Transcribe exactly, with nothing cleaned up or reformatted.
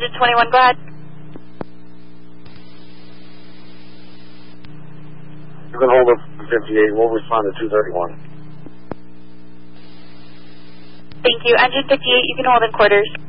Engine twenty-one, go ahead. You can hold up fifty-eight. We'll respond to two thirty-one. Thank you. Engine fifty-eight, you can hold in quarters.